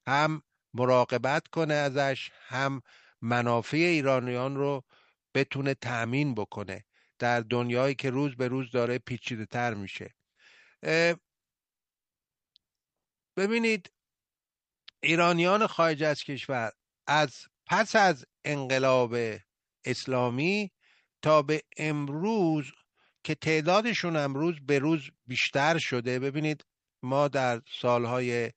هم مراقبت کنه ازش، هم منافع ایرانیان رو بتونه تأمین بکنه در دنیایی که روز به روز داره پیچیده تر میشه. ببینید ایرانیان خارج از کشور پس از انقلاب اسلامی تا به امروز که تعدادشون هم روز به روز بیشتر شده، ببینید ما در سالهای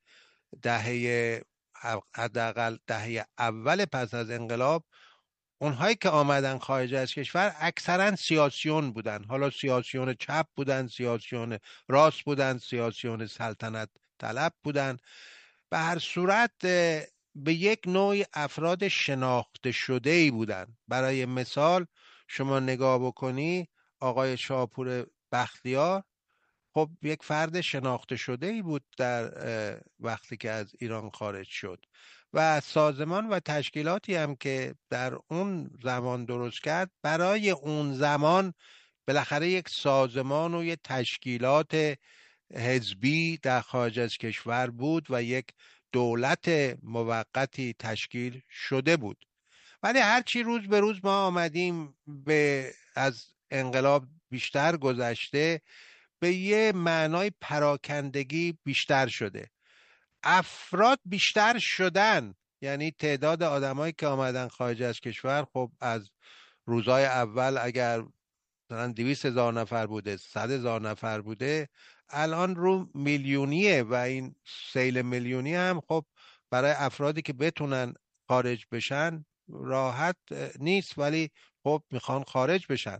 حداقل دهه اول پس از انقلاب اونهایی که آمدن خارج از کشور اکثرا سیاسیون بودن، حالا سیاسیون چپ بودن، سیاسیون راست بودن، سیاسیون سلطنت طلب بودن، به هر صورت به یک نوع افراد شناخته شده ای بودن. برای مثال شما نگاه بکنی آقای شاپور بختیار خب یک فرد شناخته شده ای بود در وقتی که از ایران خارج شد و سازمان و تشکیلاتی هم که در اون زمان درست کرد برای اون زمان بالاخره یک سازمان و یک تشکیلات حزبی در خارج از کشور بود و یک دولت موقتی تشکیل شده بود. ولی هرچی روز به روز ما آمدیم از انقلاب بیشتر گذشته، به یه معنای پراکندگی بیشتر شده، افراد بیشتر شدن، یعنی تعداد آدمایی که آمدن خارج از کشور خب از روزهای اول اگر مثلا 200,000 نفر بوده، 100,000 نفر بوده، الان رو میلیونیه و این سیل میلیونی هم خب برای افرادی که بتونن خارج بشن راحت نیست، ولی خب میخوان خارج بشن.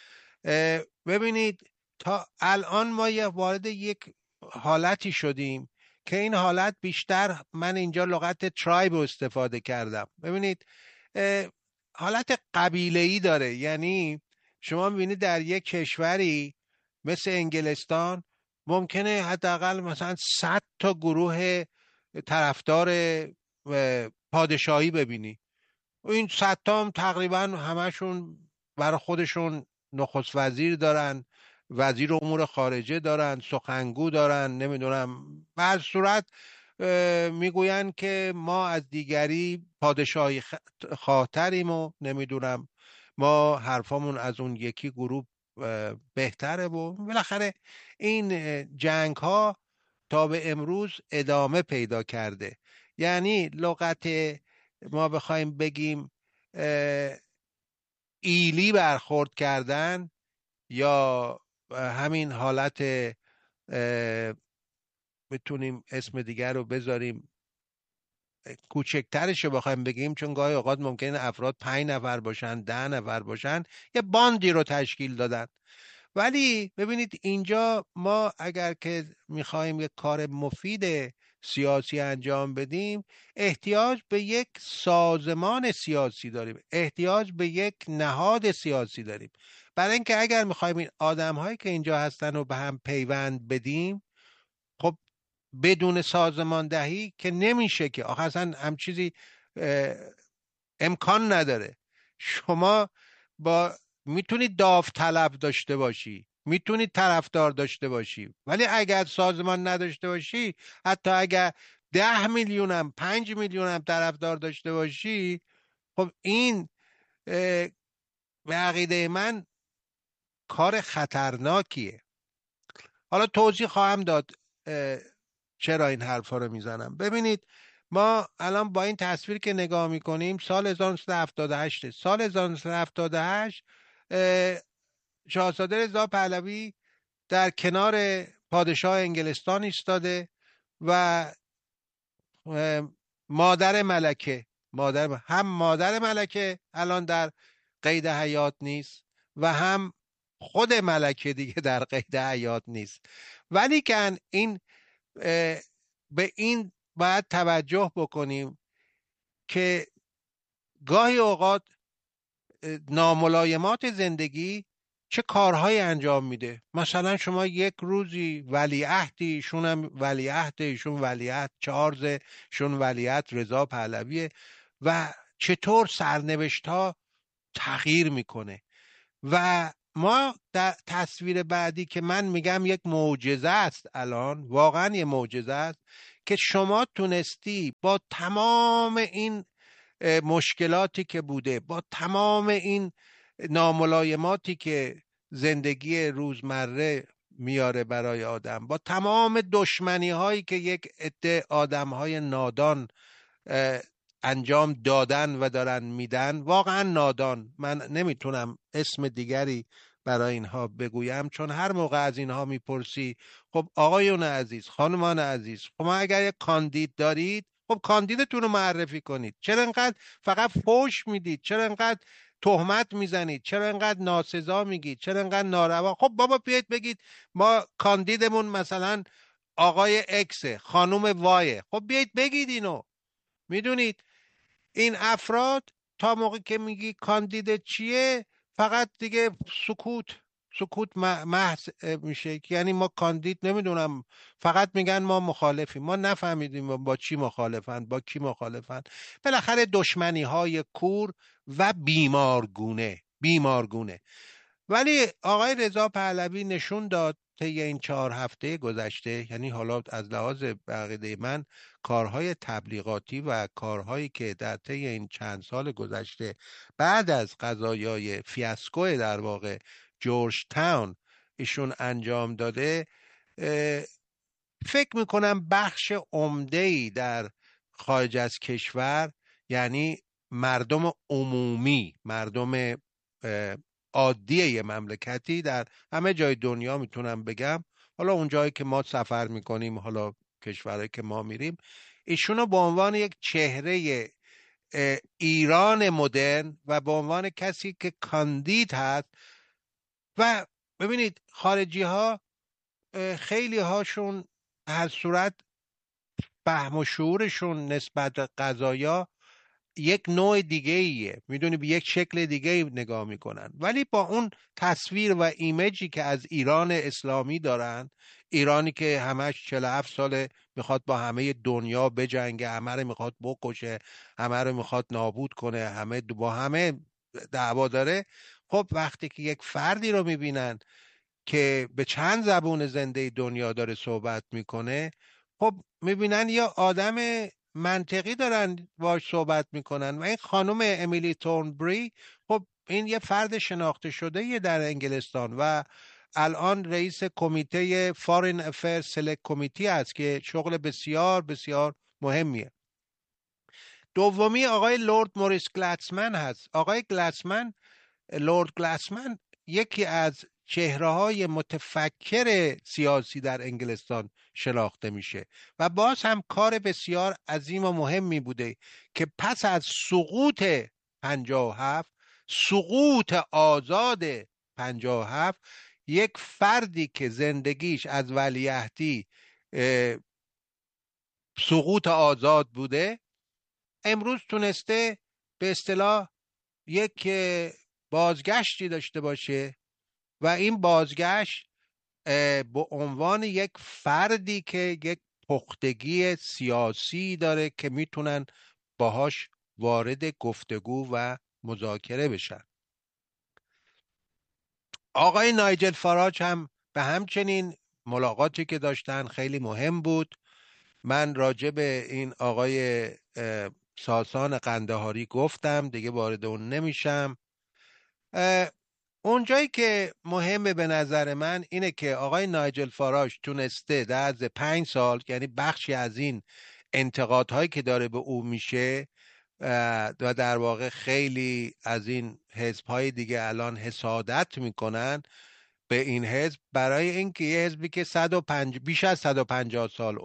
ببینید تا الان ما وارد یک حالتی شدیم که این حالت بیشتر، من اینجا لغت ترایب رو استفاده کردم، ببینید حالت قبیله‌ای داره. یعنی شما میبینید در یک کشوری مثل انگلستان ممکنه حداقل مثلا 100 تا گروه طرفدار پادشاهی ببینی، این 100 تا هم تقریبا همشون برای خودشون نخست وزیر دارن، وزیر امور خارجه دارن، سخنگو دارن، نمیدونم به هر صورت میگوین که ما از دیگری پادشاهی خاطریم و نمیدونم ما حرفامون از اون یکی گروه بهتره و بالاخره این جنگ ها تا به امروز ادامه پیدا کرده. یعنی لغت ما بخوایم بگیم ایلی برخورد کردن یا همین حالت بتونیم اسم دیگر رو بذاریم کوچکترش رو بخوایم بگیم، چون گاهی اوقات ممکنه افراد 5 نفر باشن، 10 نفر باشن، یه باندی رو تشکیل دادن. ولی ببینید اینجا ما اگر که میخوایم یک کار مفید سیاسی انجام بدیم احتیاج به یک سازمان سیاسی داریم، احتیاج به یک نهاد سیاسی داریم، برای اینکه اگر میخوایم این آدم هایی که اینجا هستن رو به هم پیوند بدیم، خب بدون سازماندهی که نمیشه که، آخه اصلا هم چیزی امکان نداره. شما میتونید داوطلب داشته باشی، میتونید طرفدار داشته باشی، ولی اگر سازمان نداشته باشی، حتی اگر 10 میلیونم 5 میلیونم طرفدار داشته باشی، خب این به عقیده من کار خطرناکیه. حالا توضیح خواهم داد چرا این حرفا رو میزنم. ببینید ما الان با این تصویر که نگاه میکنیم سال 1978 سال 1978 شاهزاده رضا پهلوی در کنار پادشاه انگلستان ایستاده و مادر ملکه مادر ملکه الان در قید حیات نیست و هم خود ملکه دیگه در قید حیات نیست. ولی که این به این باید توجه بکنیم که گاهی اوقات ناملایمات زندگی چه کارهایی انجام میده. مثلا شما یک روزی ولیعهدی، ایشون هم ولیعهد، ایشون ولیعهد چارلز، شون ولیعهد رضا پهلویه و چطور سرنوشت ها تغییر میکنه. و ما در تصویر بعدی که من میگم یک معجزه است، الان واقعا یک معجزه است که شما تونستی با تمام این مشکلاتی که بوده، با تمام این ناملایماتی که زندگی روزمره میاره برای آدم، با تمام دشمنی هایی که یک عده آدم های نادان انجام دادن و دارن میدن، واقعا نادان، من نمیتونم اسم دیگری برای اینها بگویم، چون هر موقع از اینها میپرسی خب آقایون عزیز، خانمان عزیز، خب ما اگر یک کاندید دارید، خب کاندیدتون رو معرفی کنید. چرا انقدر فقط فوش میدید؟ چرا انقدر تهمت میزنید؟ چرا انقدر ناسزا میگید؟ چرا انقدر ناروا؟ خب بابا بیایید بگید ما کاندیدمون مثلا آقای اکسه، خانوم وایه، خب بیایید بگید اینو. میدونید این افراد تا موقعی که میگی کاندید چیه، فقط دیگه سکوت محض میشه، یعنی ما کاندید نمیدونم، فقط میگن ما مخالفیم. ما نفهمیدیم با چی مخالفن، با کی مخالفن. بالاخره دشمنی های کور و بیمارگونه. ولی آقای رضا پهلوی نشون داد طی این 4 هفته گذشته، یعنی حالا از لحاظ عقیده من کارهای تبلیغاتی و کارهایی که در طی این چند سال گذشته بعد از قضایای فیاسکو در واقع جورج تاون ایشون انجام داده، فکر میکنم بخش عمده‌ای در خارج از کشور، یعنی مردم عمومی، مردم عادی یه مملکتی در همه جای دنیا میتونم بگم، حالا اون جایی که ما سفر میکنیم، حالا کشورهایی که ما میریم، ایشونو به عنوان یک چهره ایران مدرن و به عنوان کسی که کاندید هست. و ببینید خارجی ها خیلی هاشون هر صورت فهم و شعورشون نسبت به قضایا یک نوع دیگه ایه، میدونی، به یک شکل دیگه نگاه میکنن، ولی با اون تصویر و ایمیجی که از ایران اسلامی دارن، ایرانی که همش 47 ساله میخواد با همه دنیا بجنگه، همه رو میخواد بکشه، همه رو میخواد نابود کنه، همه با همه دعوا داره. خب وقتی که یک فردی رو میبینن که به چند زبون زنده دنیا داره صحبت میکنه، خب میبینن یا آدم منطقی دارن باش صحبت میکنن. و این خانم امیلی تورنبری، خب این یه فرد شناخته شده در انگلستان و الان رئیس کمیته فارین افیر سلکت کمیتی است که شغل بسیار بسیار مهمیه. دومی آقای لورد موریس گلتسمن هست. آقای لورد گلتسمن یکی از چهره‌های متفکر سیاسی در انگلستان شناخته میشه و باز هم کار بسیار عظیم و مهمی بوده که پس از سقوط 57، سقوط آزاد 57، یک فردی که زندگیش از ولیعهدی سقوط آزاد بوده، امروز تونسته به اصطلاح یک بازگشتی داشته باشه و این بازگشت به عنوان یک فردی که یک پختگی سیاسی داره که میتونن باهاش وارد گفتگو و مذاکره بشن. آقای نایجل فاراج هم به همچنین ملاقاتی که داشتن خیلی مهم بود. من راجع به این آقای ساسان قندهاری گفتم، دیگه وارد اون نمیشم. اونجایی که مهمه به نظر من اینه که آقای نایجل فاراج تونسته در از 5 سال، یعنی بخشی از این انتقادهایی که داره به او میشه و در واقع خیلی از این حزب‌های دیگه الان حسادت میکنن به این حزب، برای اینکه یه حزبی که بیش از 150 سال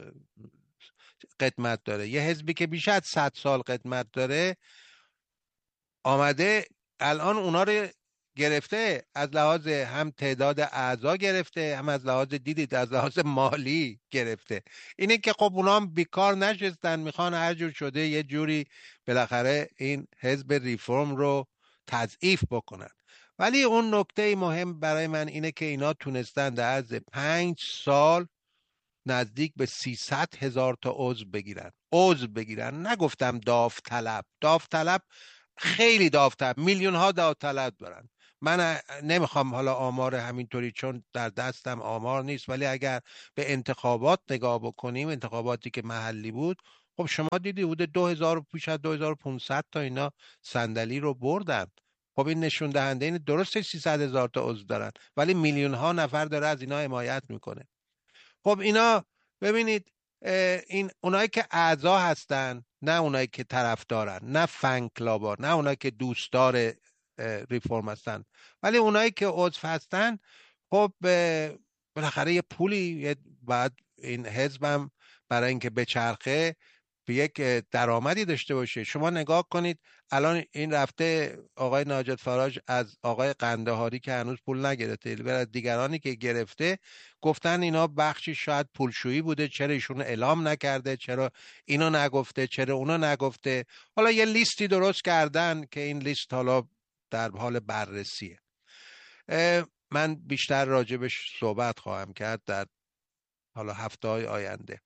قدمت داره، یه حزبی که بیش از 100 سال قدمت داره، آمده الان اونا رو گرفته، از لحاظ هم تعداد اعضا گرفته، هم از لحاظ دیدید از لحاظ مالی گرفته. اینه که خب اونا هم بیکار نشستن، میخوان هر جور شده یه جوری بالاخره این حزب ریفرم رو تضعیف بکنن. ولی اون نکته مهم برای من اینه که اینا تونستن در عرض 5 سال نزدیک به 300,000 تا عضو بگیرن. نگفتم داوطلب، خیلی داوطلب، میلیون ها داوطلب دارن، من نمیخوام حالا آمار همینطوری، چون در دستم آمار نیست، ولی اگر به انتخابات نگاه بکنیم، انتخاباتی که محلی بود، خب شما دیدی بوده 2000 پیش از 2500 تا اینا صندلی رو بردن. خب این نشون دهنده این درسته 300,000 تا عضو دارن، ولی میلیون ها نفر داره از اینا حمایت میکنه. خب اینا ببینید، این اونایی که اعضا هستن، نه اونایی که طرفدارن، نه فن کلابا، نه اونایی که دوستدار ریفرم هستن، ولی اونایی که عضو هستن، خب بالاخره یه پولی باید این حزبم برای اینکه بچرخه به یک درآمدی داشته باشه. شما نگاه کنید الان این رفته آقای ناجد فراج از آقای قندهاری که هنوز پول نگرفته، از دیگرانی که گرفته، گفتن اینا بخشی شاید پولشویی بوده، چرا ایشون اعلام نکرده، چرا اینو نگفته، چرا اونو نگفته. حالا یه لیستی درست کردن که این لیست حالا در حال بررسیه. من بیشتر راجبش صحبت خواهم کرد در حالا هفته‌های آینده.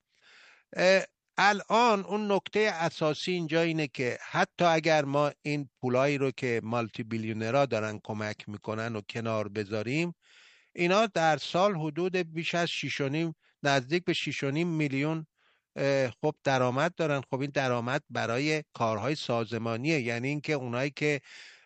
الان اون نکته اساسی اینجا اینه که حتی اگر ما این پولایی رو که مالتی بیلیونرها دارن کمک میکنن و کنار بذاریم، اینا در سال حدود بیش از 6.5 نزدیک به 6.5 میلیون خب درآمد دارن. خب این درآمد برای کارهای سازمانیه، یعنی اینکه اونایی که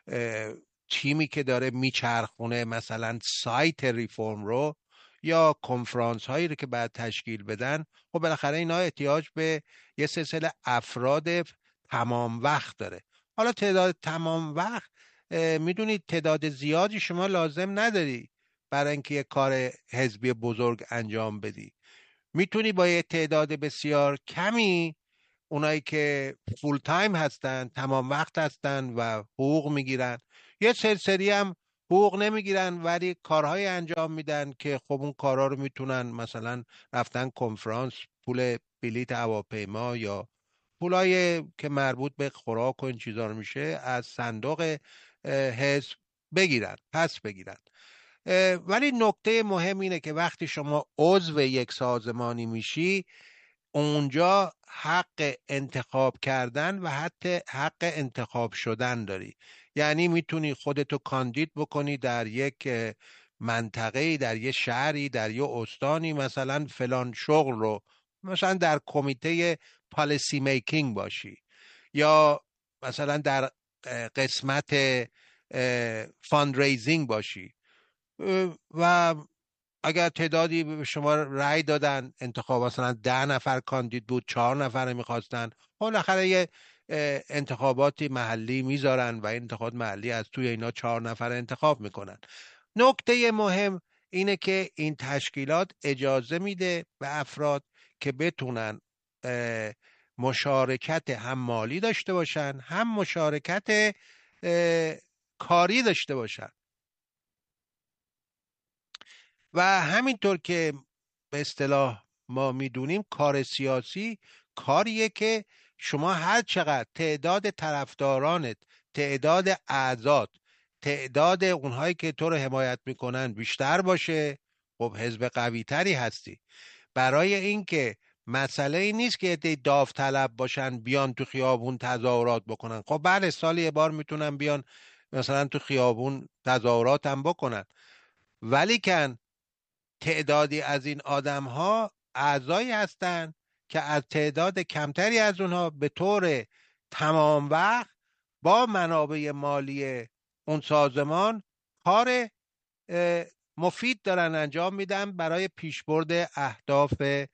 تیمی که داره میچرخونه مثلا سایت ریفرم رو یا کنفرانس هایی رو که بعد تشکیل بدن، خب بالاخره اینا احتیاج به یه سلسله افراد تمام وقت داره. حالا تعداد تمام وقت، میدونید تعداد زیادی شما لازم نداری برای اینکه یه کار حزبی بزرگ انجام بدی. میتونی با یه تعداد بسیار کمی، اونایی که فول تایم هستن، تمام وقت هستن و حقوق میگیرن، یه سری هم حقوق نمیگیرن ولی کارهای انجام میدن که خب اون کارها رو میتونن مثلا رفتن کنفرانس، پول بلیط هواپیما یا پولای که مربوط به خوراک و این چیزا رو میشه از صندوق حزب بگیرن، پس بگیرن. ولی نکته مهم اینه که وقتی شما عضو یک سازمانی میشی، اونجا حق انتخاب کردن و حتی حق انتخاب شدن داری. یعنی میتونی خودتو کاندید بکنی در یک منطقه، در یک شهری، در یک استانی، مثلا فلان شغل رو مثلا در کمیته پالیسی میکینگ باشی، یا مثلا در قسمت فاندریزینگ باشی، و اگر تعدادی به شما رأی دادن، انتخاب مثلا 10 نفر کاندید بود، 4 نفر میخواستن، بالاخره یه انتخاباتی محلی میذارن و این انتخابات محلی از توی اینا 4 نفر انتخاب میکنن. نکته مهم اینه که این تشکیلات اجازه میده به افراد که بتونن مشارکت هم مالی داشته باشن، هم مشارکت کاری داشته باشن. و همینطور که به اصطلاح ما میدونیم، کار سیاسی کاریه که شما هر چقدر تعداد طرفدارانت، تعداد اعضات، تعداد اونهایی که تو رو حمایت میکنن بیشتر باشه، خب حزب قوی تری هستی. برای اینکه مسئله این نیست که داوطلب باشن بیان تو خیابون تظاهرات بکنن. خب بله، سال یه بار میتونن بیان مثلا تو خیابون تظاهرات هم بکنن، ولی کن تعدادی از این آدم ها اعضایی هستند که از تعداد کمتری از اونها به طور تمام وقت با منابع مالی اون سازمان کار مفید دارن انجام میدن برای پیشبرد اهداف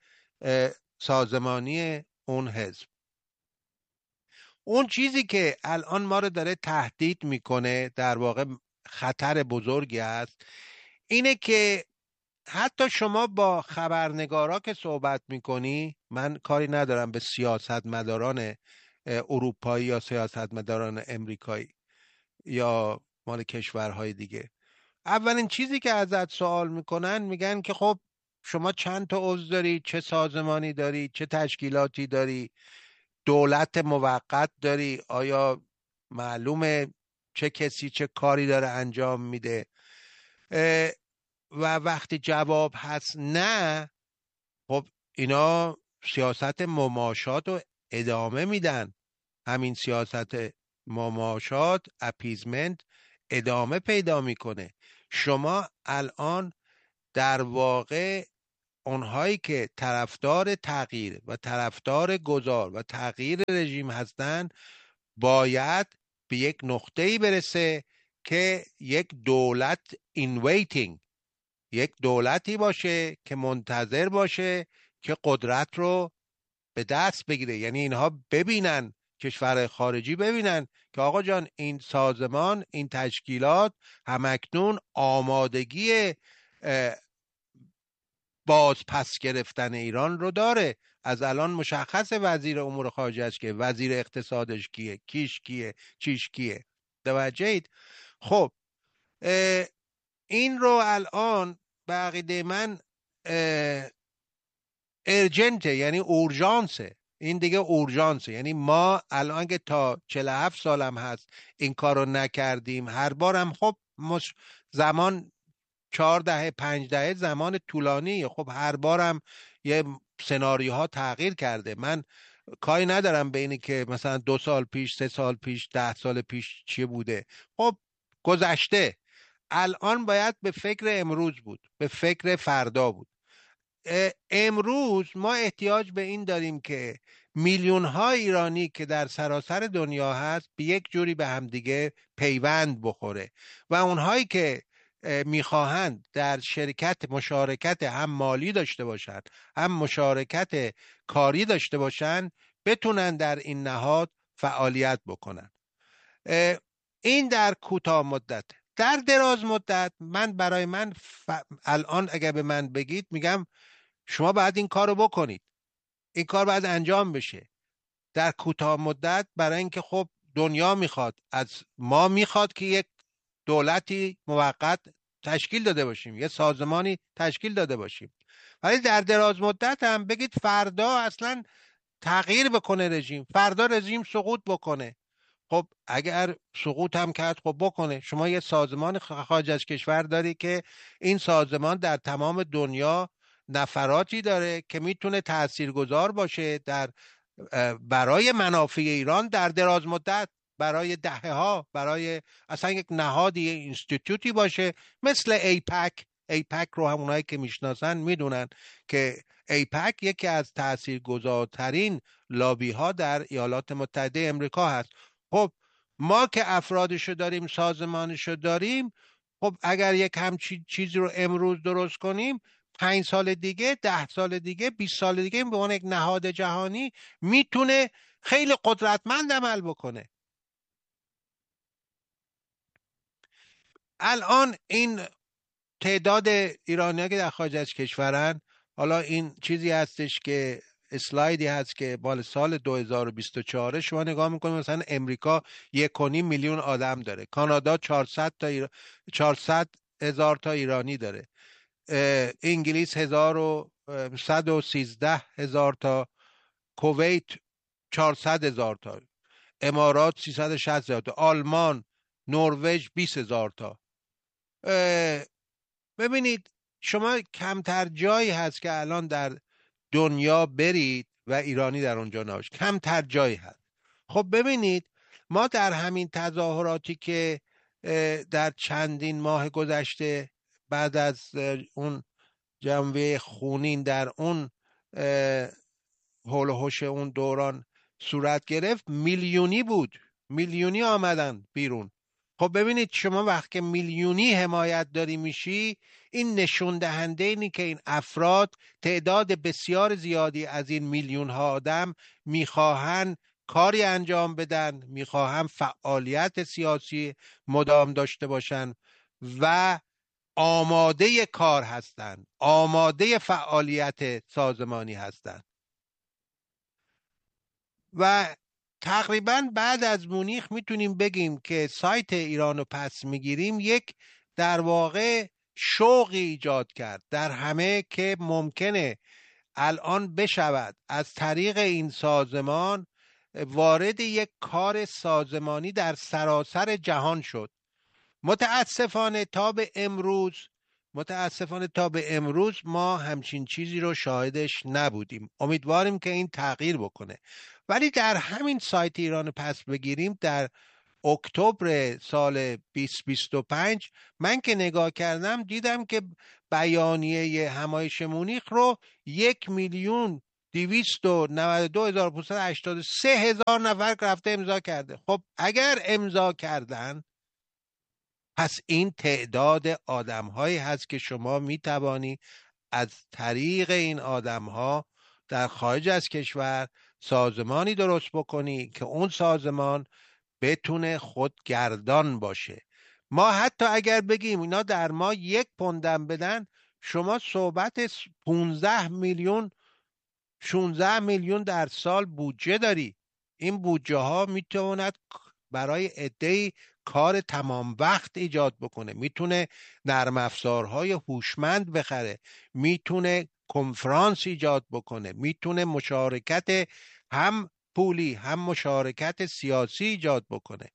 سازمانی اون حزب. اون چیزی که الان ما رو داره تهدید میکنه، در واقع خطر بزرگی است، اینه که حتی شما با خبرنگارا که صحبت میکنی، من کاری ندارم به سیاستمداران اروپایی یا سیاستمداران امریکایی یا مال کشورهای دیگه، اولین چیزی که ازت سوال میکنن میگن که خب شما چند تا عضو داری، چه سازمانی داری، چه تشکیلاتی داری، دولت موقت داری، آیا معلومه چه کسی چه کاری داره انجام میده؟ و وقتی جواب هست نه، خب اینا سیاست مماشات رو ادامه میدن. همین سیاست مماشات، اپیزمنت، ادامه پیدا میکنه. شما الان در واقع اونهایی که طرفدار تغییر و طرفدار گذار و تغییر رژیم هستند باید به یک نقطه‌ای برسه که یک دولت in waiting، یک دولتی باشه که منتظر باشه که قدرت رو به دست بگیره. یعنی اینها ببینن، کشور خارجی ببینن که آقا جان این سازمان، این تشکیلات همکنون آمادگی باز پس گرفتن ایران رو داره. از الان مشخص وزیر امور خارجهش که وزیر اقتصادش کیه، کیش کیه، چیش کیه. توجهید؟ خب این رو الان به عقیده من ارجنته، یعنی اورژانسه. این دیگه اورژانسه. یعنی ما الان که تا 47 سالم هست این کارو نکردیم، هر بارم خب زمان 4 دهه 5 دهه زمان طولانیه، خب هر بارم یه سناریوها تغییر کرده. من کاری ندارم به اینی که مثلا 2 سال پیش، 3 سال پیش، 10 سال پیش چی بوده. خب گذشته. الان باید به فکر امروز بود، به فکر فردا بود. امروز ما احتیاج به این داریم که میلیون ها ایرانی که در سراسر دنیا هست به یک جوری به همدیگه پیوند بخوره و اونهایی که میخواهند در مشارکت هم مالی داشته باشند هم مشارکت کاری داشته باشند بتونن در این نهاد فعالیت بکنن. این در کوتاه مدت. در دراز مدت برای من الان اگر به من بگید میگم شما باید این کار رو بکنید، این کار باید انجام بشه. در کوتاه مدت برای اینکه خب دنیا میخواد، از ما میخواد که یک دولتی موقت تشکیل داده باشیم، یه سازمانی تشکیل داده باشیم. ولی در دراز مدت هم بگید فردا اصلا تغییر بکنه رژیم، فردا رژیم سقوط بکنه. خب اگر سقوط هم کرد خب بکنه. شما یه سازمان خارج از کشور داری که این سازمان در تمام دنیا نفراتی داره که میتونه تاثیرگذار باشه در برای منافع ایران در دراز مدت، برای دهه ها، برای اصلا یک نهادی، اینستیتوتی باشه مثل ایپک رو همونایی که میشناسن میدونن که ایپک یکی از تاثیرگذارترین لابی ها در ایالات متحده امریکا هست. خب ما که افرادشو داریم، سازمانشو داریم، خب اگر یک همچین چیزی رو امروز درست کنیم 5 سال دیگه، 10 سال دیگه، 20 سال دیگه به عنوان یک نهاد جهانی میتونه خیلی قدرتمند عمل بکنه. الان این تعداد ایرانی‌ها که در خارج از کشورن، حالا این چیزی هستش که اسلایدی هست که مال سال 2024 شما نگاه میکنید مثلا امریکا 1.5 میلیون آدم داره، کانادا 400 هزار تا ایرانی داره، انگلیس 113 هزار تا، کویت 400 هزار تا، امارات 360 هزار تا، آلمان، نروژ 20 هزار تا. ببینید شما کمتر جایی هست که الان در دنیا برید و ایرانی در اونجا نباشه، کمتر جایی هست. خب ببینید ما در همین تظاهراتی که در چندین ماه گذشته بعد از اون جنبه خونین در اون حول و حوش اون دوران صورت گرفت، میلیونی بود، میلیونی آمدن بیرون. خب ببینید شما وقتی میلیونی حمایت داری میشی، این نشون دهنده اینی که این افراد، تعداد بسیار زیادی از این میلیون ها آدم میخواهن کاری انجام بدن، میخواهن فعالیت سیاسی مدام داشته باشن و آماده کار هستند، آماده فعالیت سازمانی هستند. و تقریبا بعد از مونیخ میتونیم بگیم که سایت ایران رو پس میگیریم یک در واقع شوقی ایجاد کرد در همه که ممکنه الان بشود از طریق این سازمان وارد یک کار سازمانی در سراسر جهان شد. متاسفانه تا به امروز ما همچین چیزی رو شاهدش نبودیم. امیدواریم که این تغییر بکنه. ولی در همین سایت ایران پس بگیریم، در اکتبر سال 2025 من که نگاه کردم دیدم که بیانیه همایش مونیخ رو 1,292,583 نفر رفته امضا کرده. خب اگر امضا کردن، پس این تعداد آدم‌هایی هست که شما میتوانی از طریق این آدم‌ها در خارج از کشور سازمانی درست بکنی که اون سازمان بتونه خودگردان باشه. ما حتی اگر بگیم اینا در ما 1 پوندم بدن، شما صحبت 15 میلیون 16 میلیون در سال بودجه داری. این بودجه ها میتواند برای عده‌ای کار تمام وقت ایجاد بکنه، میتونه نرم افزارهای هوشمند بخره، میتونه کنفرانس ایجاد بکنه، میتونه مشارکت هم پولی هم مشارکت سیاسی ایجاد بکنه.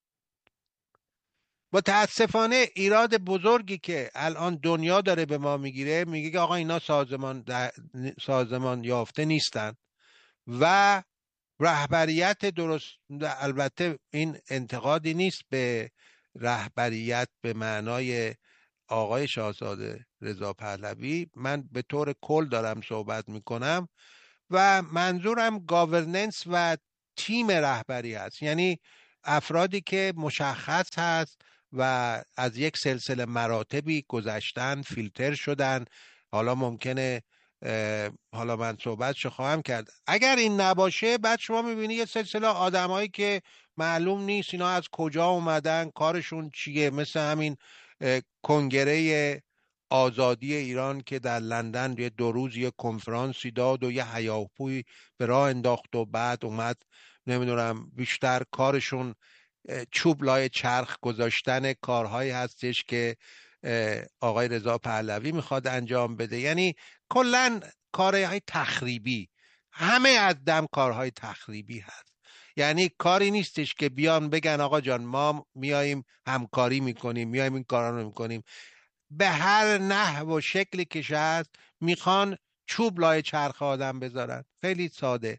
متاسفانه ایراد بزرگی که الان دنیا داره به ما میگیره، میگه که آقا اینا سازمان یافته نیستن و رهبریت درست. البته این انتقادی نیست به رهبریت به معنای آقای شاهزاده رضا پهلوی، من به طور کل دارم صحبت میکنم و منظورم گاورننس و تیم رهبری هست، یعنی افرادی که مشخص هست و از یک سلسله مراتبی گذشتن، فیلتر شدن. حالا ممکنه حالا من صحبتشو خواهم کرد. اگر این نباشه، بعد شما میبینی یه سلسله آدمایی که معلوم نیست اینا از کجا اومدن، کارشون چیه، مثل همین کنگره آزادی ایران که در لندن یه 2 روز یه کنفرانسی داد و یه هیاهوی به راه انداخت و بعد اومد. نمیدونم بیشتر کارشون چوب لای چرخ گذاشتن کارهایی هستش که آقای رضا پهلوی میخواد انجام بده. یعنی کلن کارهای تخریبی، همه از دم کارهای تخریبی هست. یعنی کاری نیستش که بیان بگن آقا جان ما میاییم همکاری میکنیم، میاییم این کارا رو میکنیم. به هر نحو و شکلی که هست میخوان چوب لای چرخ آدم بذارن. خیلی ساده.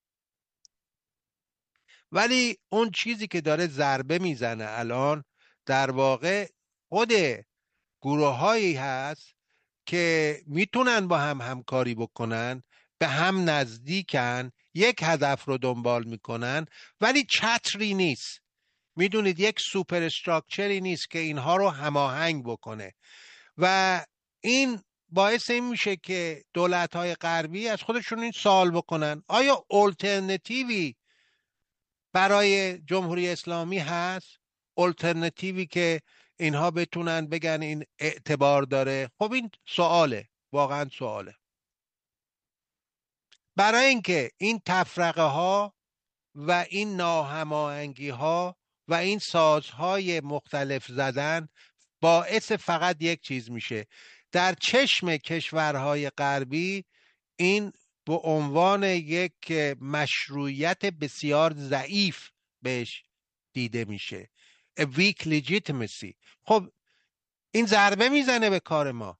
ولی اون چیزی که داره ضربه میزنه الان در واقع خود گروه هایی هست که میتونن با هم همکاری بکنن، به هم نزدیکن، یک هدف رو دنبال میکنن، ولی چتری نیست. میدونید یک سوپر استراکچری نیست که اینها رو هماهنگ بکنه و این باعث این میشه که دولت‌های غربی از خودشون این سوال بکنن آیا آلترناتیوی برای جمهوری اسلامی هست؟ آلترناتیوی که اینها بتونن بگن این اعتبار داره؟ خب این سواله، واقعا سواله. برای اینکه این تفرقه ها و این ناهماهنگی ها و این سازهای مختلف زدن باعث فقط یک چیز میشه. در چشم کشورهای غربی این به عنوان یک مشروعیت بسیار ضعیف بهش دیده میشه. A weak legitimacy. خب این ضربه میزنه به کار ما.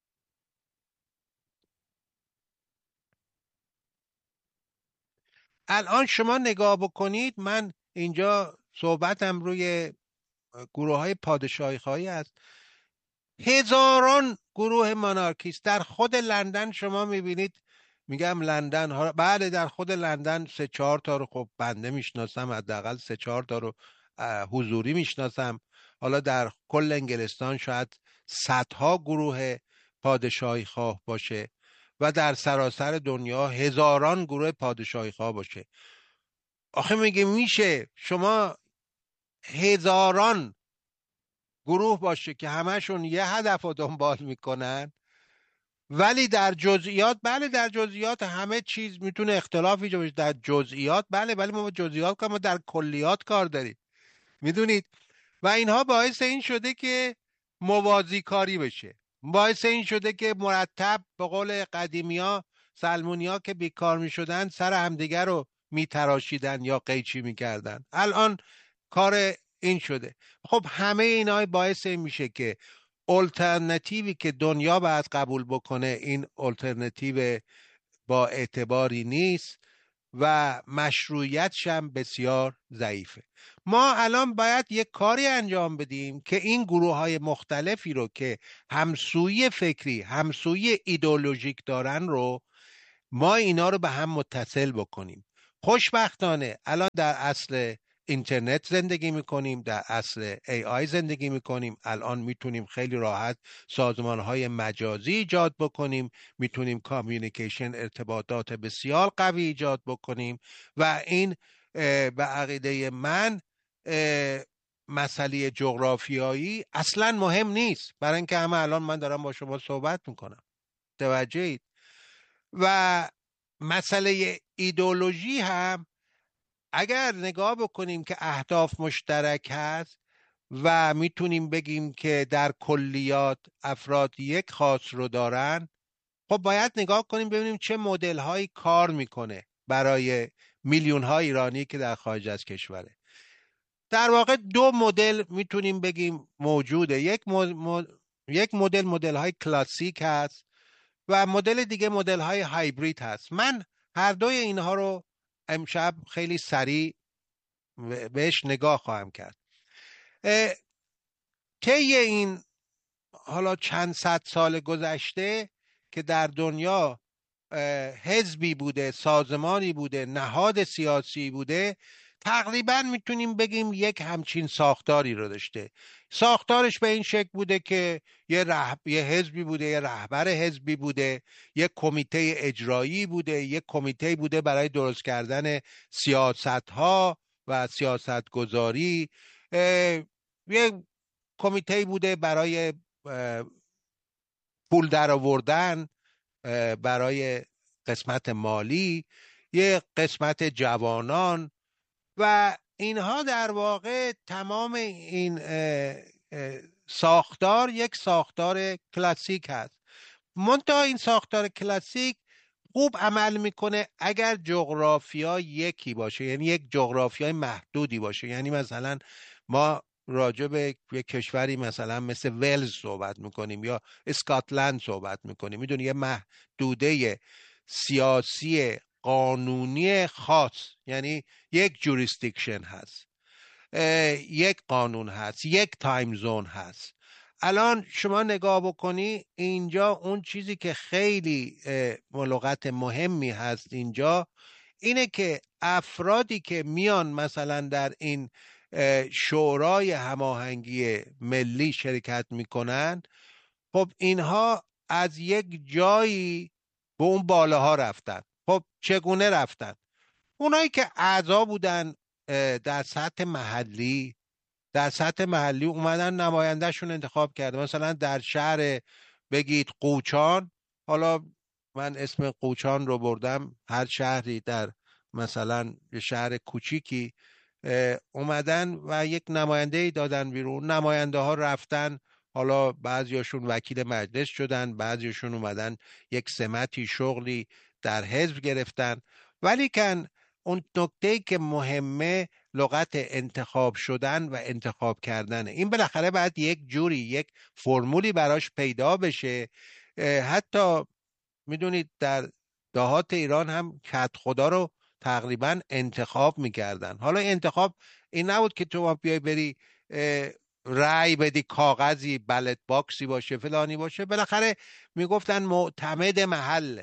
الان شما نگاه بکنید، من اینجا صحبتم روی گروه های پادشاهی خواهی است. هزاران گروه مانارکیست در خود لندن شما میبینید. میگم لندن ها، بله در خود لندن 3-4 تا رو خب بنده میشناسم، حداقل 3-4 تا رو حضوری میشناسم. حالا در کل انگلستان شاید صدها گروه پادشاهی خواه باشه و در سراسر دنیا هزاران گروه پادشاهی خواه باشه. آخه میگه میشه شما هزاران گروه باشه که همشون یه هدف رو دنبال میکنن، ولی در جزئیات، بله در جزئیات همه چیز میتونه اختلاف ایجاد بشه در جزئیات، بله ولی ما جزئیات که ما در کلیات کار داریم، میدونید. و اینها باعث این شده که موازی کاری بشه، باعث این شده که مرتب به قول قدیمیا سلمونیا که بیکار میشدن سر همدیگر رو میتراشیدن یا قیچی میکردن. الان کار این شده. خب همه اینا باعث این میشه که آلترناتیوی که دنیا باید قبول بکنه این آلترناتیو با اعتباری نیست و مشروعیتش هم بسیار ضعیفه. ما الان باید یک کاری انجام بدیم که این گروه های مختلفی رو که همسویی فکری، همسویی ایدئولوژیک دارن رو، ما اینا رو به هم متصل بکنیم. خوشبختانه الان در اصل اینترنت زندگی میکنیم، در اصل AI زندگی میکنیم. الان میتونیم خیلی راحت سازمانهای مجازی ایجاد بکنیم، میتونیم کامیونیکیشن، ارتباطات بسیار قوی ایجاد بکنیم و این به عقیده من مسئله جغرافیایی اصلا مهم نیست، برای اینکه همه الان من دارم با شما صحبت میکنم، توجهید؟ و مسئله ایدئولوژی هم اگر نگاه بکنیم که اهداف مشترک هست و میتونیم بگیم که در کلیات افراد یک خاص رو دارن، خب باید نگاه کنیم ببینیم چه مدل هایی کار میکنه برای میلیون ها ایرانی که در خارج از کشوره. در واقع دو مدل میتونیم بگیم موجوده. یک مدل های کلاسیک هست و مدل دیگه مدل های هایبرید هست. من هر دوی اینها رو امشب خیلی سریع بهش نگاه خواهم کرد. طی این حالا چند صد سال گذشته که در دنیا حزبی بوده، سازمانی بوده، نهاد سیاسی بوده، تقریبا میتونیم بگیم یک همچین ساختاری رو داشته. ساختارش به این شکل بوده که یه حزبی بوده، یه رهبر حزبی بوده، یک کمیته اجرایی بوده، یک کمیته بوده برای درست کردن سیاست ها و سیاست گذاری، یک کمیته بوده برای پول در آوردن، برای قسمت مالی، یه قسمت جوانان و اینها. در واقع تمام این ساختار یک ساختار کلاسیک هست. منتها این ساختار کلاسیک خوب عمل میکنه اگر جغرافیا یکی باشه، یعنی یک جغرافیای محدودی باشه. یعنی مثلا ما راجع به یک کشوری مثلا مثل ولز صحبت میکنیم یا اسکاتلند صحبت میکنیم، میدونی یه محدوده سیاسی قانونی خاص، یعنی یک جوریسدیکشن هست، یک قانون هست، یک تایم زون هست. الان شما نگاه بکنی اینجا، اون چیزی که خیلی لغت مهمی هست اینجا اینه که افرادی که میان مثلا در این شورای هماهنگی ملی شرکت میکنن، خب اینها از یک جایی به اون بالاها رفتن. خب چگونه رفتن؟ اونایی که اعضا بودن در سطح محلی، اومدن نمایندهشون انتخاب کرده. مثلا در شهر بگید قوچان، حالا من اسم قوچان رو بردم، هر شهری در مثلا شهر کوچیکی اومدن و یک نماینده ای دادن بیرون. نماینده ها رفتن، حالا بعضیاشون وکیل مجلس شدن، بعضیاشون اومدن یک سمتی شغلی در حزب گرفتن. ولی کن اون نکته که مهمه لغت انتخاب شدن و انتخاب کردنه. این بالاخره باید یک جوری، یک فرمولی براش پیدا بشه. حتی میدونید در دهات ایران هم کت خدا رو تقریبا انتخاب میکردن. حالا انتخاب این نبود که تو بیای بری رأی بدی، کاغذی بلت باکسی باشه، فلانی باشه. بالاخره میگفتن معتمد محله.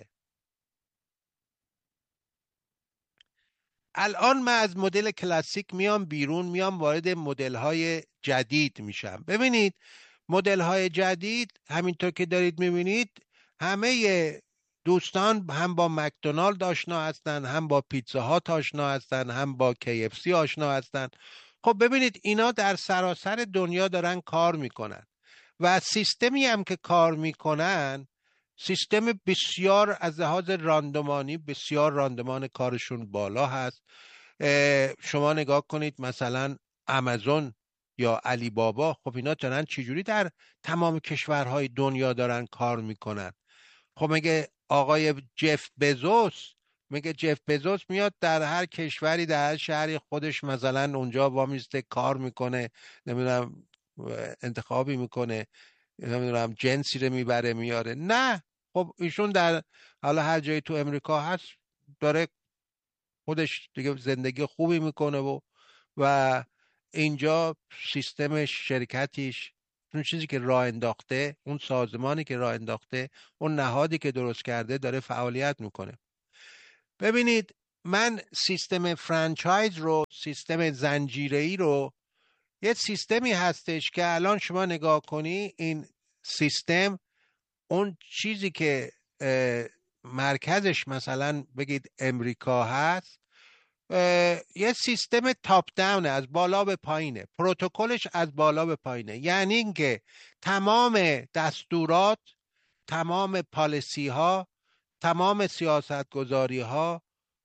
الان من از مدل کلاسیک میام بیرون، میام وارد مدل های جدید میشم. ببینید مدل های جدید همینطور که دارید میبینید، همه دوستان هم با مکدونالد آشنا هستن، هم با پیتزا هات آشنا هستن، هم با KFC آشنا هستن. خب ببینید اینا در سراسر دنیا دارن کار میکنن و سیستمی هم که کار میکنن سیستم بسیار از لحاظ راندمانی، بسیار راندمان کارشون بالا هست. شما نگاه کنید مثلا آمازون یا علی بابا، خب اینا دارن چجوری در تمام کشورهای دنیا دارن کار میکنن. خب میگه آقای جف بزوس، میاد در هر کشوری، در هر شهری خودش مثلا اونجا وامیسته کار میکنه، نمیدونم انتخابی میکنه، نمیدونم جنسی رو میبره میاره. نه، خب ایشون در حالا هر جایی تو امریکا هست داره خودش دیگه زندگی خوبی میکنه و اینجا سیستمش، شرکتیش، اون چیزی که راه انداخته، اون سازمانی که راه انداخته، اون نهادی که درست کرده داره فعالیت میکنه. ببینید، من سیستم فرانچایز رو، سیستم زنجیره‌ای رو، یه سیستمی هستش که الان شما نگاه کنی، این سیستم، اون چیزی که مرکزش مثلا بگید امریکا هست، یه سیستم تاپ داونه، از بالا به پایینه، پروتکلش از بالا به پایینه. یعنی اینکه تمام دستورات، تمام پالیسی ها، تمام سیاست گذاری ها،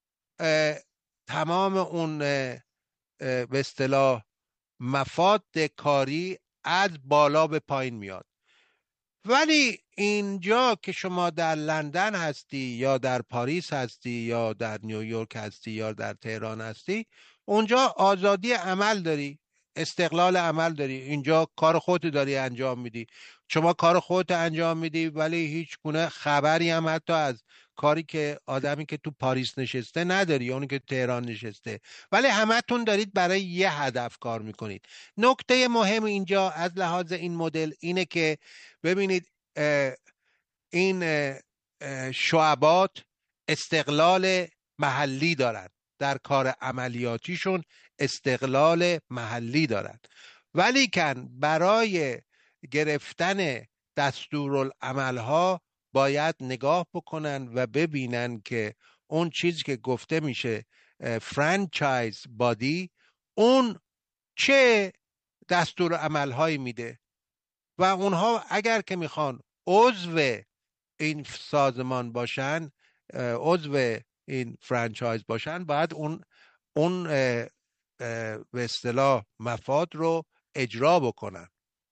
تمام اون به اصطلاح مفاد کاری از بالا به پایین میاد. ولی اینجا که شما در لندن هستی یا در پاریس هستی یا در نیویورک هستی یا در تهران هستی، اونجا آزادی عمل داری، استقلال عمل داری. اینجا کار خودت داری انجام میدی، شما کار خودت انجام میدی، ولی هیچ گونه خبری هم حتی از کاری که آدمی که تو پاریس نشسته نداری، اونی که تهران نشسته، ولی همتون دارید برای یه هدف کار میکنید. نکته مهم اینجا از لحاظ این مدل اینه که ببینید این شعبات استقلال محلی دارن، در کار عملیاتیشون استقلال محلی دارن، ولی کن برای گرفتن دستورالعملها باید نگاه بکنن و ببینن که اون چیزی که گفته میشه فرانچایز بادی، اون چه دستورالعملهایی میده و اونها اگر که میخوان عضو این سازمان باشن، عضو این فرانچایز باشن، باید اون به اصطلاح مفاد رو اجرا بکنن.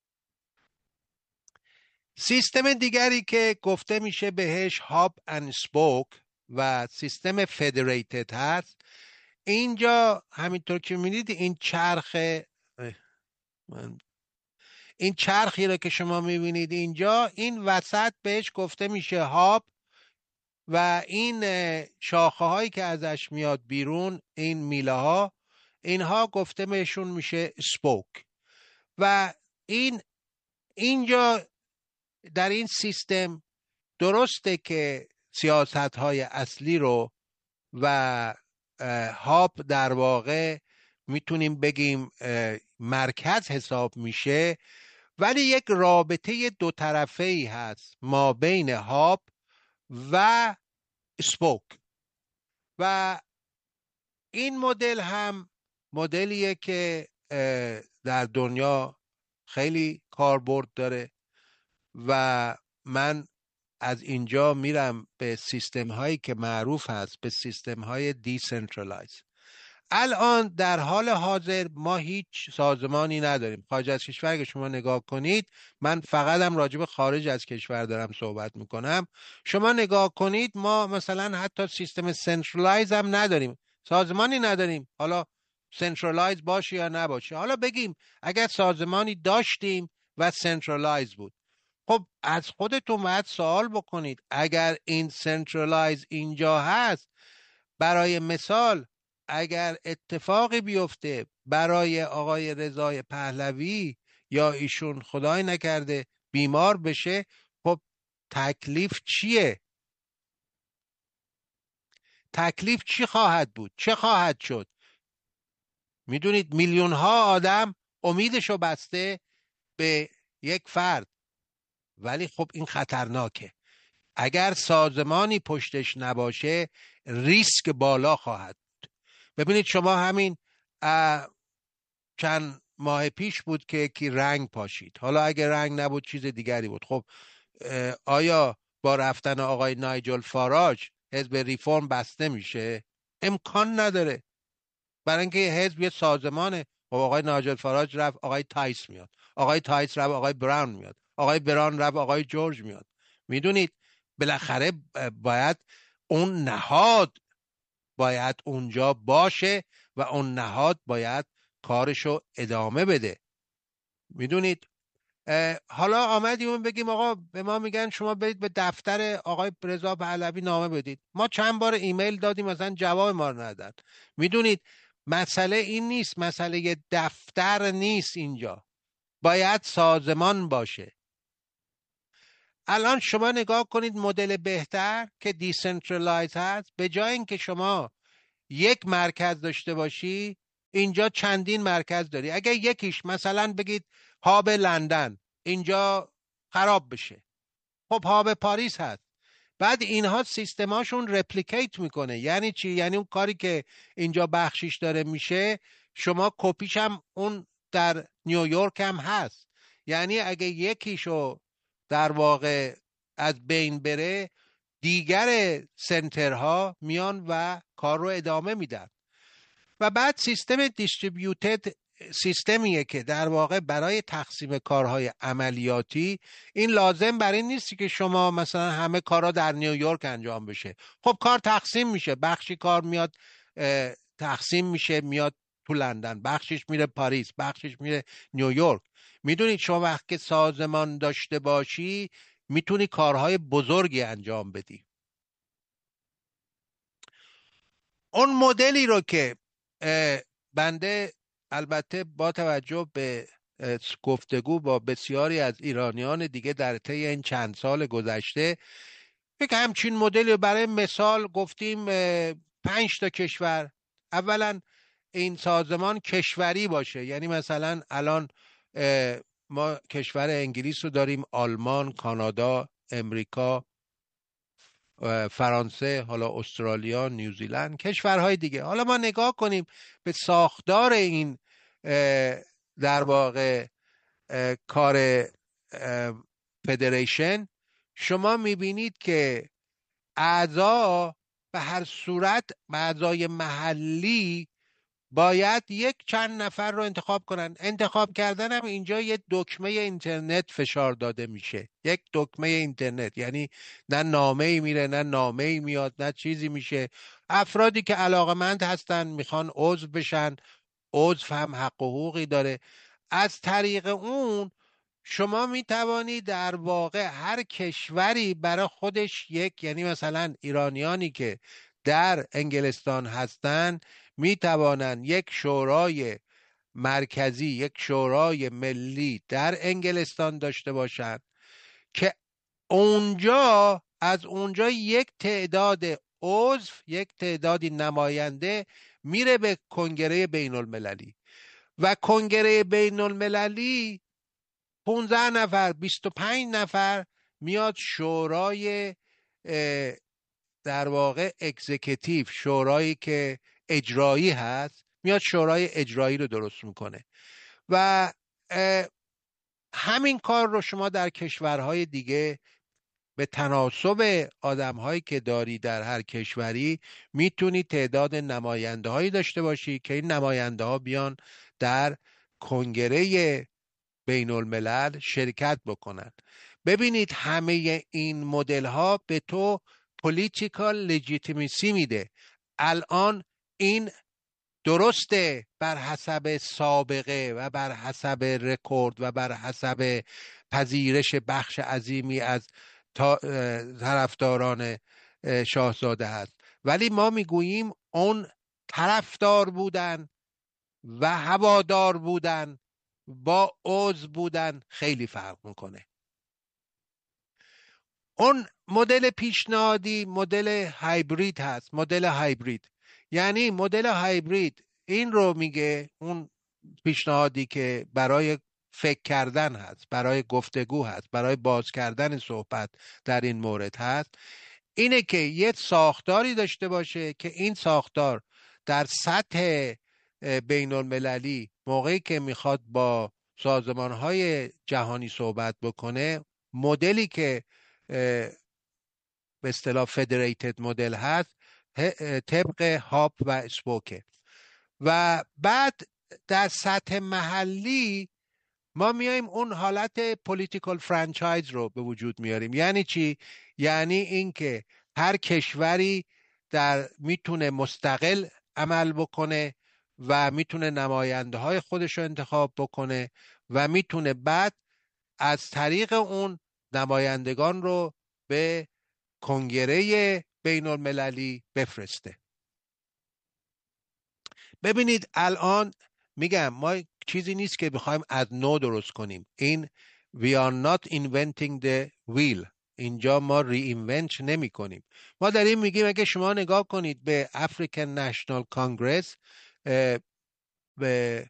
سیستم دیگری که گفته میشه بهش هاب اند اسپوک و سیستم فدریتد هست. اینجا همینطور که میدید این چرخی رو که شما میبینید اینجا، این وسط بهش گفته میشه هاب و این شاخه هایی که ازش میاد بیرون، این میله ها، اینها گفته بهشون میشه اسپوک. و اینجا در این سیستم درسته که سیاست های اصلی رو و هاب در واقع میتونیم بگیم مرکز حساب میشه، ولی یک رابطه دو طرفه ای هست ما بین هاب و اسپوک. و این مدل هم مدلیه که در دنیا خیلی کاربرد داره و من از اینجا میرم به سیستم هایی که معروف هست به سیستم های دیسنترالایز. الان در حال حاضر ما هیچ سازمانی نداریم خارج از کشور که شما نگاه کنید. من فقط هم راجع به خارج از کشور دارم صحبت میکنم. شما نگاه کنید، ما مثلا حتی سیستم سنترالایز هم نداریم، سازمانی نداریم. حالا سنترالایز باشه یا نباشه، حالا بگیم اگر سازمانی داشتیم و سنترالایز بود، خب از خودتون باید سوال بکنید اگر این سنترالایز اینجا هست، برای مثال اگر اتفاقی بیفته برای آقای رضای پهلوی یا ایشون خدای نکرده بیمار بشه، خب تکلیف چیه؟ تکلیف چی خواهد بود؟ چه خواهد شد؟ میدونید میلیون ها آدم امیدشو بسته به یک فرد، ولی خب این خطرناکه. اگر سازمانی پشتش نباشه ریسک بالا خواهد بود. ببینید شما همین چند ماه پیش بود که یکی رنگ پاشید، حالا اگر رنگ نبود چیز دیگری بود. خب آیا با رفتن آقای نایجل فاراج حزب ریفورم بسته میشه؟ امکان نداره، برای اینکه حزب یه سازمانه. خب آقای نایجل فاراج رفت، آقای تایس میاد، آقای تایس رفت، آقای براون میاد، آقای براون رفت، آقای جورج میاد. میدونید بالاخره باید اون نهاد باید اونجا باشه و اون نهاد باید کارشو ادامه بده. میدونید حالا آمدیم بگیم آقا به ما میگن شما برید به دفتر آقای رضا پهلوی نامه بدید. ما چند بار ایمیل دادیم مثلا جواب ما رو نداد. میدونید مسئله این نیست، مسئله دفتر نیست، اینجا باید سازمان باشه. الان شما نگاه کنید مدل بهتر که دیسنترالایز هست، به جای اینکه شما یک مرکز داشته باشی اینجا چندین مرکز داری. اگه یکیش مثلا بگید هاب لندن اینجا خراب بشه، خب هاب پاریس هست، بعد اینها سیستماشون رپلیکیت میکنه. یعنی چی؟ یعنی اون کاری که اینجا بخشش داره میشه شما کپیش هم اون در نیویورک هم هست. یعنی اگه یکیشو در واقع از بین بره دیگر سنترها میان و کار رو ادامه میدن. و بعد سیستم دیستریبیوتد سیستمیه که در واقع برای تقسیم کارهای عملیاتی این لازم بر این نیستی که شما مثلا همه کارها در نیویورک انجام بشه. خب کار تقسیم میشه، بخشی کار میاد تقسیم میشه میاد تو لندن، بخشش میره پاریس، بخشش میره نیویورک. میدونید شما وقتی سازمان داشته باشی میتونی کارهای بزرگی انجام بدی. اون مدلی رو که بنده البته با توجه به گفتگو با بسیاری از ایرانیان دیگه در طی این چند سال گذشته یک همچین مدلی برای مثال گفتیم 5 تا کشور. اولا این سازمان کشوری باشه، یعنی مثلا الان ما کشور انگلیس رو داریم، آلمان، کانادا، امریکا، فرانسه، حالا استرالیا، نیوزیلند، کشورهای دیگه. حالا ما نگاه کنیم به ساختار این در واقع کار فدریشن، شما میبینید که اعضا به هر صورت اعضای محلی باید یک چند نفر رو انتخاب کنن. انتخاب کردن هم اینجا یه دکمه اینترنت فشار داده میشه، یک دکمه اینترنت، یعنی نه نامه‌ای میره نه نامه‌ای میاد نه چیزی میشه. افرادی که علاقمند هستن میخوان عضو بشن، عضو هم حق و حقوقی داره. از طریق اون شما می توانید در واقع هر کشوری برای خودش یک، یعنی مثلا ایرانیانی که در انگلستان هستند می توانند یک شورای مرکزی، یک شورای ملی در انگلستان داشته باشند که اونجا از اونجا یک تعداد عضو، یک تعدادی نماینده میره به کنگره بین المللی و کنگره بین المللی 15 نفر 25 نفر میاد شورای در واقع اکزیکیتیو، شورایی که اجرایی هست، میاد شورای اجرایی رو درست میکنه. و همین کار رو شما در کشورهای دیگه به تناسب آدم‌هایی که داری در هر کشوری میتونی تعداد نماینده هایی داشته باشی که این نماینده ها بیان در کنگره بین الملل شرکت بکنن. ببینید همه این مدل ها به تو پولیتیکال لجیتیمیسی میده. الان این درسته بر حسب سابقه و بر حسب رکورد و بر حسب پذیرش بخش عظیمی از طرفداران شاهزاده هست، ولی ما میگوییم اون طرفدار بودن و هوادار بودن با عضو بودن خیلی فرق میکنه. اون مدل پیشنهادی مدل هایبرید هست. مدل هایبرید یعنی مدل هایبرید این رو میگه، اون پیشنهادی که برای فکر کردن هست، برای گفتگو هست، برای باز کردن صحبت در این مورد هست، اینه که یه ساختاری داشته باشه که این ساختار در سطح بین المللی موقعی که میخواد با سازمانهای جهانی صحبت بکنه، مدلی که به اصطلاح فدریتد مدل هست طبق هاب و اسپوکه. و بعد در سطح محلی ما میایم اون حالت پولیتیکال فرانچایز رو به وجود میاریم. یعنی چی؟ یعنی اینکه هر کشوری میتونه مستقل عمل بکنه و میتونه نماینده های خودش رو انتخاب بکنه و میتونه بعد از طریق اون نمایندگان رو به کنگره بین المللی بفرسته. ببینید الان میگم ما چیزی نیست که بخوایم از نو درست کنیم. این we are not inventing the wheel. اینجا ما reinvent نمی کنیم. ما داریم میگیم اگه شما نگاه کنید به African National Congress، به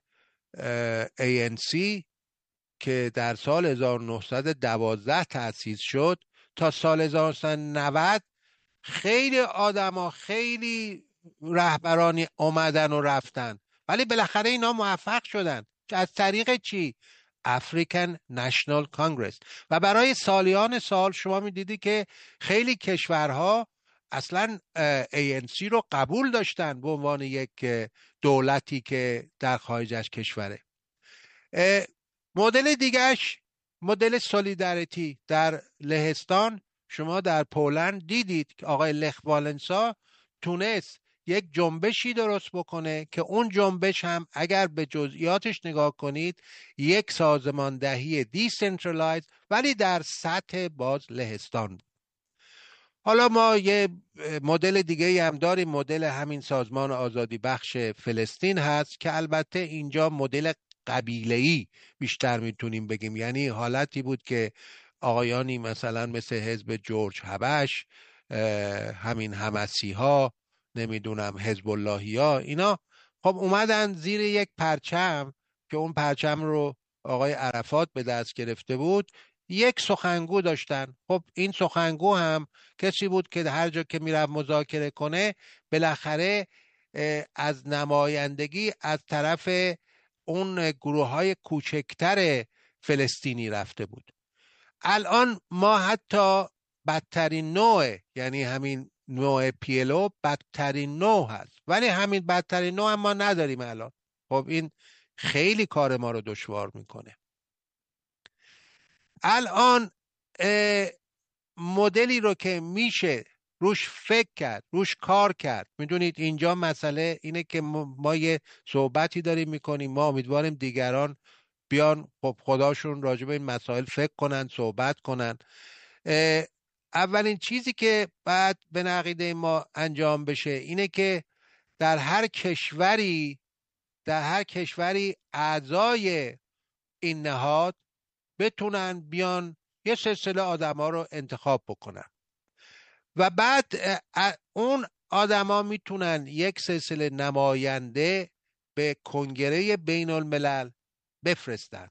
ANC که در سال 1912 تأسیس شد تا سال 1990 خیلی آدما، خیلی رهبرانی اومدن و رفتن، ولی بالاخره اینا موفق شدن. از طریق چی؟ African National Congress. و برای سالیان سال شما میدیدی که خیلی کشورها اصلا ANC رو قبول داشتن به عنوان یک دولتی که در خارج از کشوره. مدل دیگهش مدل سولیداریتی در لهستان. شما در پولند دیدید که آقای لخ والنسا تونست یک جنبشی درست بکنه که اون جنبش هم اگر به جزئیاتش نگاه کنید یک سازماندهی دیسنترالایز ولی در سطح باز لهستان بود. حالا ما یه مدل دیگه هم داریم، مدل همین سازمان آزادی بخش فلسطین هست که البته اینجا مدل قبیله‌ای بیشتر میتونیم بگیم، یعنی حالتی بود که آقایانی مثلا مثل حزب جورج هبش، همین حمسی ها، نمیدونم حزب اللهی ها، اینا خب اومدن زیر یک پرچم که اون پرچم رو آقای عرفات به دست گرفته بود، یک سخنگو داشتن. خب این سخنگو هم کسی بود که هر جا که میرفت مذاکره کنه بالاخره از نمایندگی از طرف اون گروه های کوچکتر فلسطینی رفته بود. الان ما حتی بدترین نوع، یعنی همین نوع پیلو بدترین نوع هست، ولی همین بدترین نوع هم ما نداریم الان. خب این خیلی کار ما رو دشوار میکنه. الان مدلی رو که میشه روش فکر کرد، روش کار کرد. میدونید اینجا مسئله اینه که ما یه صحبتی داریم میکنیم، ما امیدواریم دیگران بیان خب خداشون راجع به این مسائل فکر کنن، صحبت کنن. اولین چیزی که بعد به عقیده ما انجام بشه اینه که در هر کشوری اعضای این نهاد بتونن بیان یه سلسله آدما رو انتخاب بکنن و بعد اون آدما میتونن یک سلسله نماینده به کنگره بین الملل بفرستن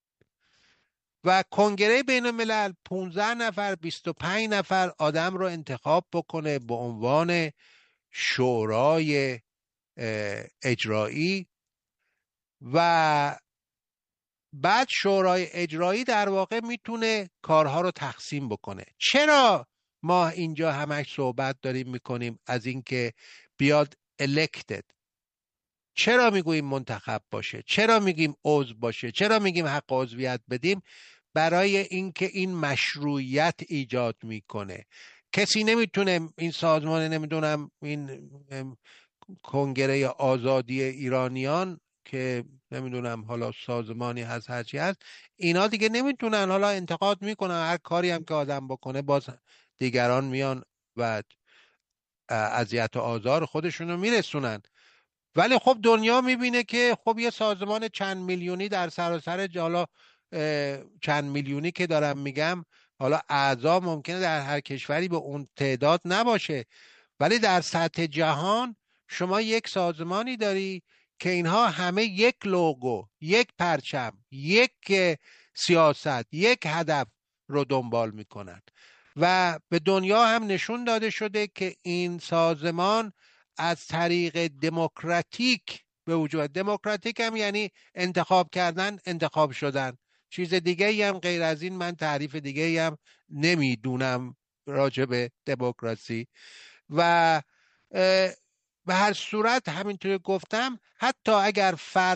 و کنگره بین الملل 15 نفر 25 نفر آدم رو انتخاب بکنه به عنوان شورای اجرایی و بعد شورای اجرایی در واقع میتونه کارها رو تقسیم بکنه. چرا ما اینجا همش صحبت داریم میکنیم از اینکه بیاد elected؟ چرا میگوییم منتخب باشه؟ چرا میگیم عضو باشه؟ چرا میگیم حق عضویت بدیم؟ برای اینکه این مشروعیت ایجاد میکنه. کسی نمیتونه این سازمان، نمیدونم این کنگره آزادی ایرانیان که نمیدونم حالا سازمانی هست هرچی هست، اینا دیگه نمیتونن، حالا انتقاد میکنن، هر کاری هم که آدم بکنه باز دیگران میان و اذیت و آزار خودشونو میرسونن. ولی خب دنیا میبینه که خب یه سازمان چند میلیونی در سراسر حالا چند میلیونی که دارم میگم، حالا اعضا ممکنه در هر کشوری به اون تعداد نباشه، ولی در سطح جهان شما یک سازمانی داری که اینها همه یک لوگو، یک پرچم، یک سیاست، یک هدف رو دنبال میکنن و به دنیا هم نشون داده شده که این سازمان از طریق دموکراتیک به وجود. دموکراتیک هم یعنی انتخاب کردن، انتخاب شدن. چیز دیگه ای هم غیر از این من تعریف دیگه ای هم نمیدونم راجع به دموکراسی. و به هر صورت همینطور گفتم حتی اگر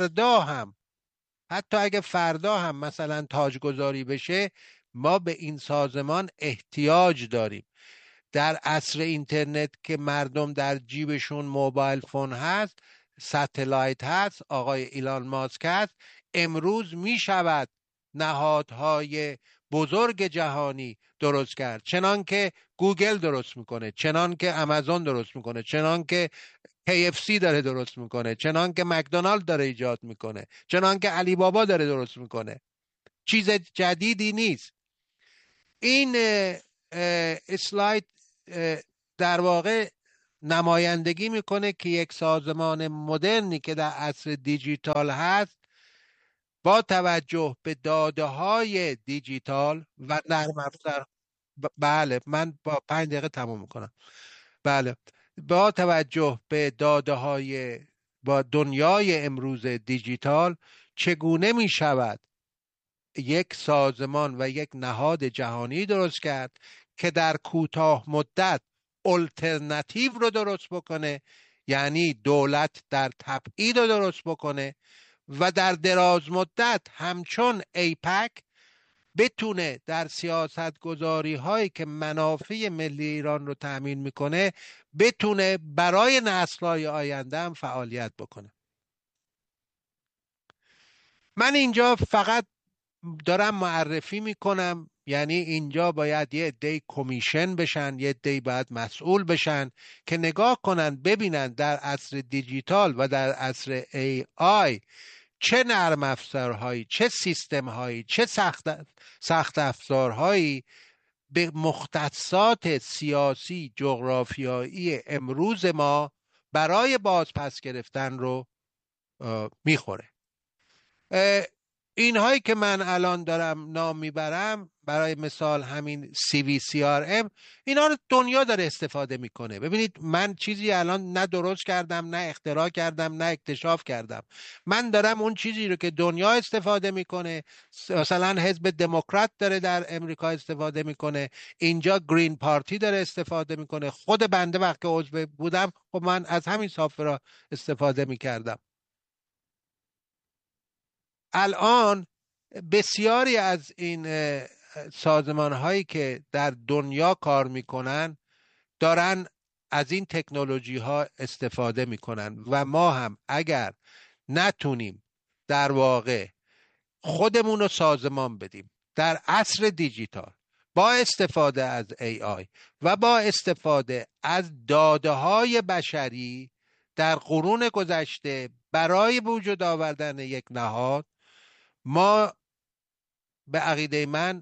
فردا هم مثلا تاجگذاری بشه، ما به این سازمان احتیاج داریم. در عصر اینترنت که مردم در جیبشون موبایل فون هست، ستلایت هست، آقای ایلان ماسک هست، امروز می شود نهادهای بزرگ جهانی درست کرد، چنان که گوگل درست میکنه، چنان که آمازون درست میکنه، چنان که KFC داره درست میکنه، چنان که مکدونالد داره ایجاد میکنه، چنان که علی بابا داره درست میکنه. چیز جدیدی نیست. این اسلاید در واقع نمایندگی میکنه که یک سازمان مدرنی که در عصر دیجیتال هست با توجه به داده های دیجیتال و نرم افزار، بله من با 5 دقیقه تموم میکنم. بله، با توجه به داده های با دنیای امروز دیجیتال چگونه می شود یک سازمان و یک نهاد جهانی درست کرد که در کوتاه مدت الटरनेटिव رو درست بکنه، یعنی دولت در تبعید رو درست بکنه، و در دراز مدت همچون ایپک بتونه در سیاست گذاری هایی که منافع ملی ایران رو تأمین میکنه بتونه برای نسل‌های آینده هم فعالیت بکنه. من اینجا فقط دارم معرفی میکنم، یعنی اینجا باید یه عده کمیشن بشن، یه عده باید مسئول بشن که نگاه کنن ببینن در عصر دیجیتال و در عصر AI چه نرم افزارهایی، چه سیستم هایی، چه سخت افزارهایی به مختصات سیاسی جغرافیایی امروز ما برای بازپس گرفتن رو میخوره. اینهایی که من الان دارم نام میبرم، برای مثال همین CVCRM، اینا رو دنیا داره استفاده میکنه. ببینید من چیزی الان نه درست کردم، نه اختراع کردم، نه اکتشاف کردم. من دارم اون چیزی رو که دنیا استفاده میکنه، مثلا حزب دموکرات داره در امریکا استفاده میکنه، اینجا گرین پارتی داره استفاده میکنه، خود بنده وقتی عضو بودم خب من از همین سافر استفاده میکردم. الان بسیاری از این سازمان هایی که در دنیا کار میکنن دارن از این تکنولوژی ها استفاده میکنن و ما هم اگر نتونیم در واقع خودمون رو سازمان بدیم در عصر دیجیتال با استفاده از AI و با استفاده از داده های بشری در قرون گذشته برای وجود آوردن یک نهاد، ما به عقیده من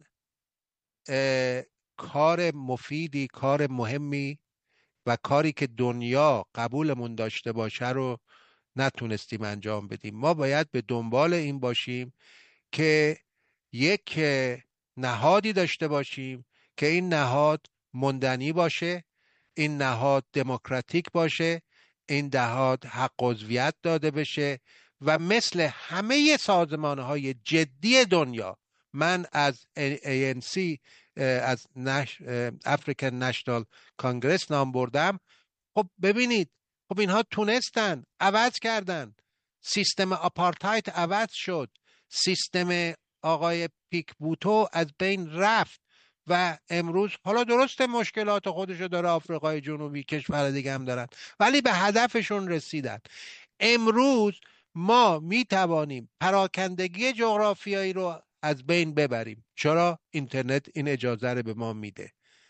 کار مفیدی، کار مهمی و کاری که دنیا قبولمون داشته باشه رو نتونستیم انجام بدیم. ما باید به دنبال این باشیم که یک نهادی داشته باشیم که این نهاد ماندنی باشه، این نهاد دموکراتیک باشه، این نهاد حق عضویت داده بشه و مثل همه سازمان‌های جدی دنیا، من از ANC از African National Congress نام بردم. خب ببینید، خب اینها تونستن عوض کردن، سیستم آپارتاید عوض شد، سیستم آقای پیک بوتو از بین رفت و امروز حالا درسته مشکلات خودشو داره آفریقای جنوبی، کشور دیگه هم دارن، ولی به هدفشون رسیدن. امروز ما می توانیم پراکندگی جغرافیایی رو از بین ببریم. چرا؟ اینترنت این اجازه رو به ما میده.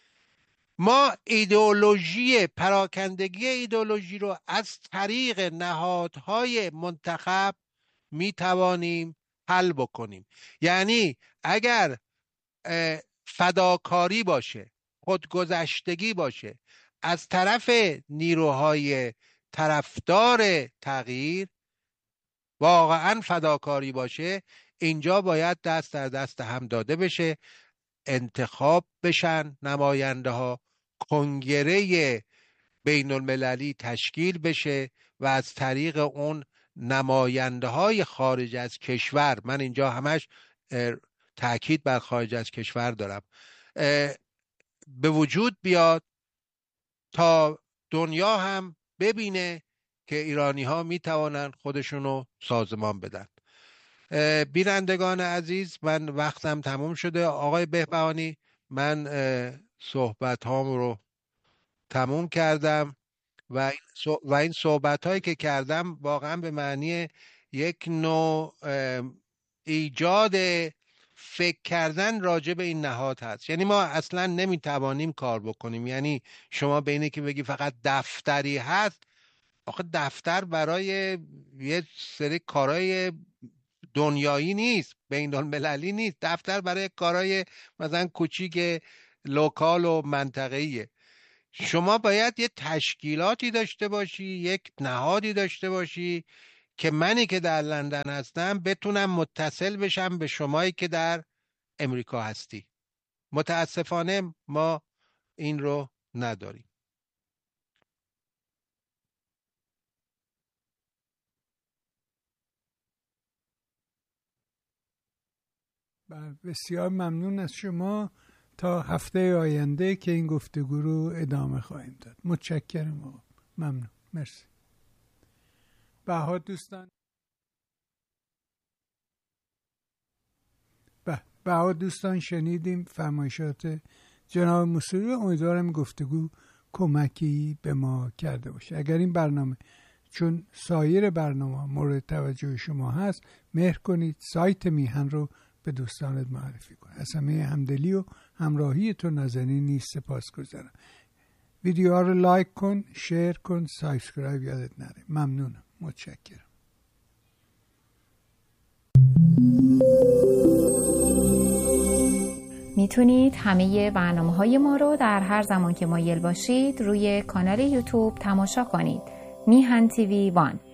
ما پراکندگی ایدئولوژی رو از طریق نهادهای منتخب می توانیم حل بکنیم. یعنی اگر فداکاری باشه، خودگذشتگی باشه از طرف نیروهای طرفدار تغییر، واقعا فداکاری باشه، اینجا باید دست در دست هم داده بشه، انتخاب بشن نماینده ها، کنگره بین المللی تشکیل بشه و از طریق اون نماینده های خارج از کشور، من اینجا همش تأکید بر خارج از کشور دارم، به وجود بیاد تا دنیا هم ببینه که ایرانی ها می توانن خودشونو سازمان بدن. بینندگان عزیز، من وقتم تموم شده. آقای بهبهانی، من صحبت هام رو تموم کردم و این صحبت هایی که کردم واقعا به معنی یک نوع ایجاد فکر کردن راجع به این نهاد هست. یعنی ما اصلا نمیتوانیم کار بکنیم. یعنی شما به اینه که بگی فقط دفتری هست، آخه دفتر برای یه سری کارهای دنیایی نیست، بین المللی نیست. دفتر برای کارهای مثلا کوچیک لوکال و منطقه‌ایه. شما باید یه تشکیلاتی داشته باشی، یک نهادی داشته باشی که منی که در لندن هستم بتونم متصل بشم به شمایی که در امریکا هستی. متاسفانه ما این رو نداریم. بسیار ممنون از شما. تا هفته آینده که این گفتگو رو ادامه خواهیم داد. متشکرم آقا. ممنون. مرسی. بها دوستان، بها دوستان شنیدیم فرمایشات جناب موسوی. امیدوارم گفتگو کمکی به ما کرده باشه. اگر این برنامه چون سایر برنامه مورد توجه شما هست، مهر کنید سایت میهن رو به دوستانت معرفی کن. از همه همدلی و همراهی تو نازنین نیست سپاسگزارم. ویدیوها رو لایک کن، شیر کن، سابسکرایب یادت نره. ممنونم. متشکرم. میتونید همه برنامه‌های ما رو در هر زمان که مایل باشید روی کانال یوتیوب تماشا کنید. میهن تیوی 1.